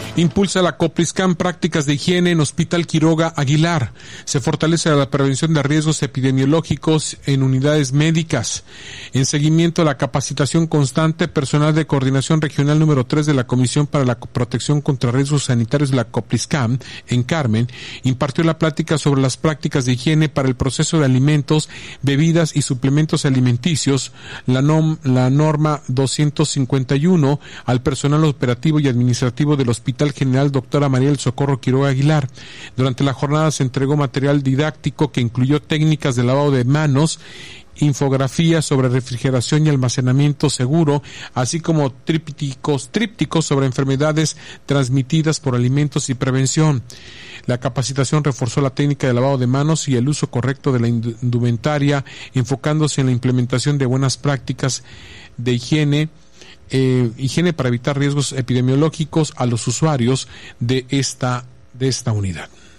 Impulsa la Copliscan prácticas de higiene en Hospital Quiroga Aguilar. Se fortalece la prevención de riesgos epidemiológicos en unidades médicas. En seguimiento a la capacitación constante, personal de coordinación regional número 3 de la Comisión para la Protección contra Riesgos Sanitarios de la Copliscan, en Carmen, impartió la plática sobre las prácticas de higiene para el proceso de alimentos, bebidas y suplementos alimenticios, la norma 251, al personal operativo y administrativo del Hospital General Doctora María del Socorro Quiroga Aguilar. Durante la jornada se entregó material didáctico que incluyó técnicas de lavado de manos, infografías sobre refrigeración y almacenamiento seguro, así como trípticos sobre enfermedades transmitidas por alimentos y prevención. La capacitación reforzó la técnica de lavado de manos y el uso correcto de la indumentaria, enfocándose en la implementación de buenas prácticas de higiene para evitar riesgos epidemiológicos a los usuarios de esta unidad.